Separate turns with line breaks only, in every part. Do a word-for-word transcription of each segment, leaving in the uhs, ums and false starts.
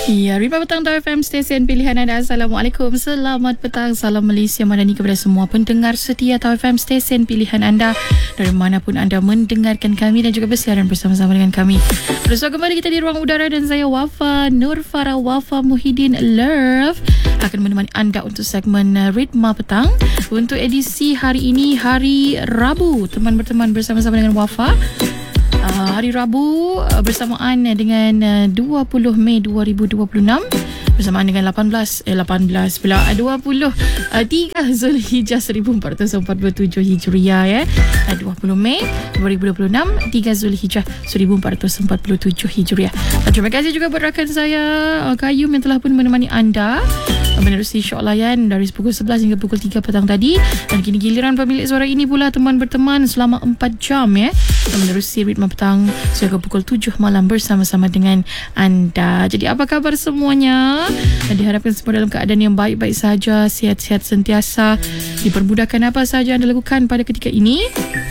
Ya, Ritma Petang Tau F M, stesen pilihan anda. Assalamualaikum, selamat petang, salam Malaysia Madani kepada semua pendengar setia Tau F M, stesen pilihan anda dari manapun anda mendengarkan kami dan juga bersiaran bersama-sama dengan kami. Bersama kembali kita di ruang udara dan saya Wafa Nur Farah Wafa Muhyiddin Love akan menemani anda untuk segmen Ritma Petang untuk edisi hari ini, hari Rabu. Teman berteman bersama-sama dengan Wafa. Uh, hari Rabu uh, bersamaan dengan uh, dua puluh Mei dua ribu dua puluh enam bersamaan dengan lapan belas eh lapan belas pula dua puluh tiga Zulhijjah seribu empat ratus empat puluh tujuh Hijriah ya. Uh, dua puluh Mei dua ribu dua puluh enam, tiga Zulhijjah seribu empat ratus empat puluh tujuh Hijriah. Uh, terima kasih juga buat rakan saya uh, Kayum yang telah pun menemani anda menerusi syok layan dari pukul sebelas hingga pukul tiga petang tadi. Dan kini giliran pemilik suara ini pula teman berteman selama empat jam ya, menerusi Ritma Petang sehingga pukul tujuh malam bersama-sama dengan anda. Jadi apa khabar semuanya? Diharapkan semua dalam keadaan yang baik-baik saja, sihat-sihat sentiasa, dipermudahkan apa saja anda lakukan pada ketika ini.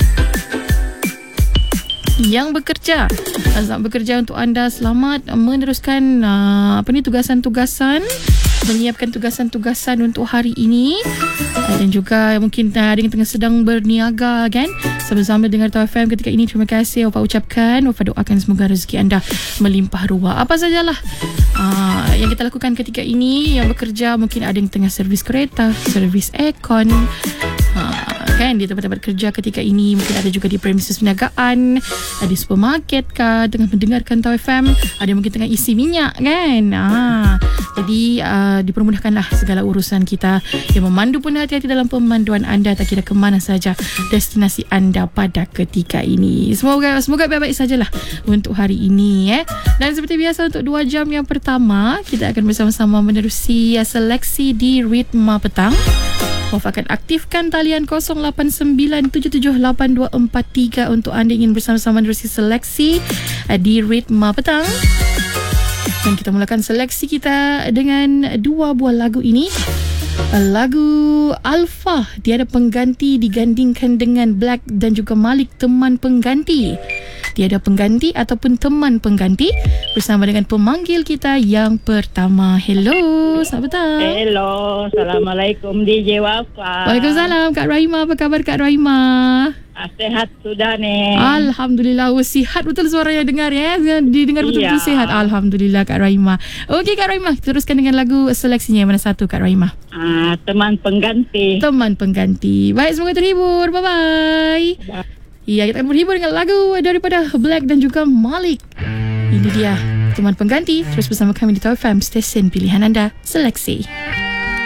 Yang bekerja, selamat bekerja untuk anda, selamat meneruskan uh, apa ni tugasan-tugasan, menyiapkan tugasan-tugasan untuk hari ini. Uh, dan juga mungkin uh, ada yang tengah sedang berniaga kan, sama-sama dengar Tau F M ketika ini. Terima kasih Wafa ucapkan, Wafa doakan semoga rezeki anda melimpah ruah. Apa sajalah uh, yang kita lakukan ketika ini. Yang bekerja mungkin ada yang tengah servis kereta, servis aircon, uh, kan di tempat-tempat kerja ketika ini. Mungkin ada juga di premises perniagaan, di supermarket kah, tengah mendengarkan Tau F M. Ada mungkin tengah isi minyak kan. Ah, jadi uh, dipermudahkanlah segala urusan kita. Yang memandu pun hati-hati dalam pemanduan anda, tak kira ke mana saja destinasi anda pada ketika ini. Semoga semoga baik-baik sajalah untuk hari ini eh. Dan seperti biasa untuk dua jam yang pertama kita akan bersama-sama menerusi seleksi di Ritma Petang. Wafa akan aktifkan talian kosong lapan sembilan tujuh tujuh lapan dua empat tiga untuk anda ingin bersama-sama menerusi seleksi di Ritma Petang. Dan kita mulakan seleksi kita dengan dua buah lagu ini. Lagu Alfa, Tiada Pengganti, digandingkan dengan Black dan juga Malik, Teman Pengganti. Tiada Pengganti ataupun Teman Pengganti bersama dengan pemanggil kita yang pertama. Hello, selamat petang.
Hello, Assalamualaikum D J Wafa.
Waalaikumsalam Kak Rahima. Apa khabar Kak Rahima?
Sehat sudah ni.
Alhamdulillah. Oh, sihat betul suaranya dengar ya. Didengar betul-betul
Iya.
sihat. Alhamdulillah Kak Rahima. Okey Kak Rahima, teruskan dengan lagu seleksinya. Yang mana satu Kak Rahima?
Ah, Teman Pengganti.
Teman Pengganti. Baik, semoga terhibur. Bye-bye.
Bye.
Ya, kita akan berhibur dengan lagu daripada Black dan juga Malik. Ini dia Teman Pengganti. Terus bersama kami di Tau F M, stesen pilihan anda. Seleksi.